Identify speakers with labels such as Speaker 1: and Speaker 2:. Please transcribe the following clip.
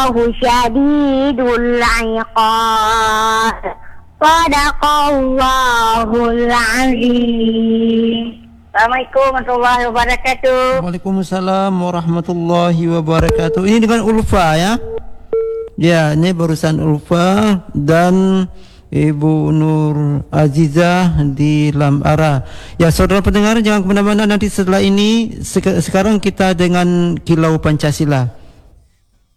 Speaker 1: Wallahu syadidul iqab. Sadaqallahul azim. Assalamualaikum warahmatullahi wabarakatuh.
Speaker 2: Waalaikumsalam warahmatullahi wabarakatuh. Ini dengan Ulfa ya. Ya, ini barusan Ulfa dan Ibu Nur Azizah di Lamara. Ya, saudara pendengar jangan kemana-mana, nanti setelah ini sekarang kita dengan Kilau Pancasila.